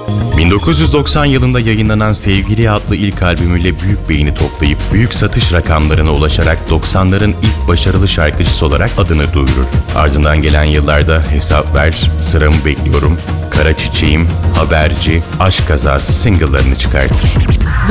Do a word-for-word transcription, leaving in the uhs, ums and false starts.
bin dokuz yüz doksan yılında yayınlanan Sevgili adlı ilk albümüyle büyük beğeni toplayıp büyük satış rakamlarına ulaşarak doksanların ilk başarılı şarkıcısı olarak adını duyurur. Ardından gelen yıllarda Hesap Ver, Sıramı Bekliyorum, Kara Çiçeğim, Haberci, Aşk Kazası single'larını çıkartır.